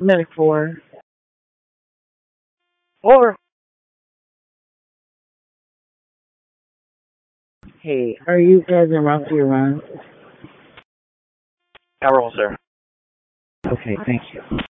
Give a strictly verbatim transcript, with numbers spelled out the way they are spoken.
Medic four. Or, hey, are you guys en route to your run? Power sir. Okay, thank you.